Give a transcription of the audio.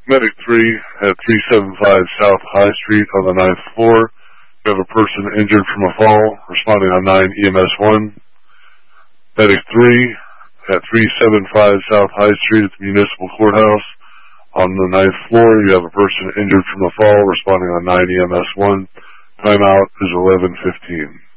Medic 3 at 375 South High Street on the 9th floor. You have a person injured from a fall, responding on 9 EMS 1. Medic 3 at 375 South High Street at the Municipal Courthouse. On the 9th floor, you have a person injured from a fall, responding on 9 EMS 1. Timeout is 11:15.